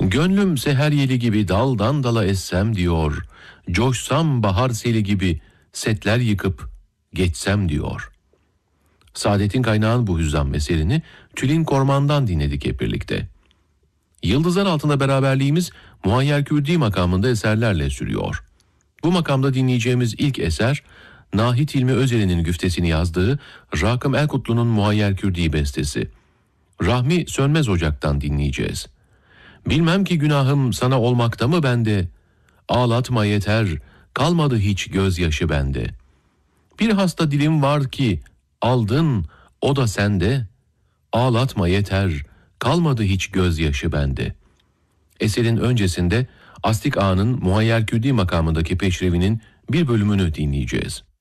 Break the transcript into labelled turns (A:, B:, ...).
A: Gönlüm seher yeli gibi daldan dala essem diyor. Coşsam bahar seli gibi setler yıkıp geçsem diyor. Saadet'in Kaynağın bu hüzzam eserini Tülin Korman'dan dinledik hep birlikte. Yıldızlar altında beraberliğimiz Muayyer Kürdi makamında eserlerle sürüyor. Bu makamda dinleyeceğimiz ilk eser, Nahit Hilmi Özel'in güftesini yazdığı Rakım Erkutlu'nun Muayyer Kürdi bestesi. Rahmi Sönmez Ocak'tan dinleyeceğiz. Bilmem ki günahım sana olmakta mı bende? Ağlatma yeter, kalmadı hiç gözyaşı bende. Bir hasta dilim var ki aldın, o da sende. Ağlatma yeter, kalmadı hiç gözyaşı bende. Eserin öncesinde Astik Ağa'nın Muayyer Kürdi makamındaki peşrevinin bir bölümünü dinleyeceğiz.